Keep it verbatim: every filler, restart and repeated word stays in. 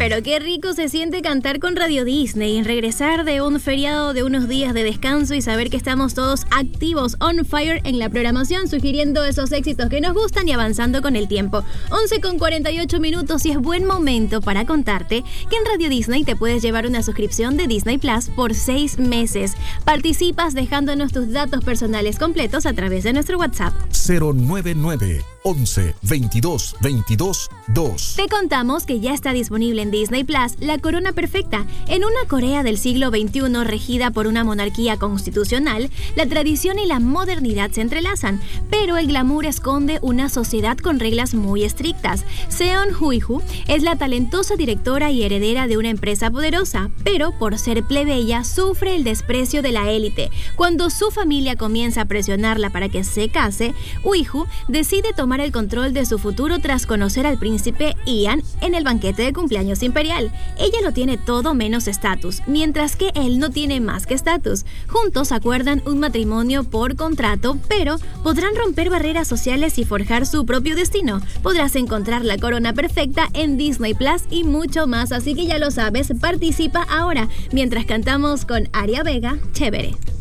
pero qué rico se siente cantar con Radio Disney, regresar de un feriado de unos días de descanso y saber que estamos todos activos, on fire en la programación, sugiriendo esos éxitos que nos gustan y avanzando con el tiempo. once con cuarenta y ocho minutos y es buen momento para contarte que en Radio Disney te puedes llevar una suscripción de Disney Plus por seis meses. Participas dejándonos tus datos personales completos a través de nuestro WhatsApp. cero nueve nueve once veintidós veintidós dos. Te contamos que ya está disponible en Disney Plus La Corona Perfecta. En una Corea del siglo veintiuno regida por una monarquía constitucional, la tradición y la modernidad se entrelazan, pero el glamour esconde una sociedad con reglas muy estrictas. Seon Hui-ju es la talentosa directora y heredera de una empresa poderosa, pero por ser plebeya sufre el desprecio de la élite. Cuando su familia comienza a presionarla para que se case, Hui-ju decide tomar el control de su futuro tras conocer al príncipe Ian en el banquete de cumpleaños imperial. Ella lo tiene todo menos estatus, mientras que él no tiene más que estatus. Juntos acuerdan un matrimonio por contrato, pero podrán romper barreras sociales y forjar su propio destino. Podrás encontrar La Corona Perfecta en Disney Plus y mucho más, así que ya lo sabes, participa ahora mientras cantamos con Aria Vega, Chévere.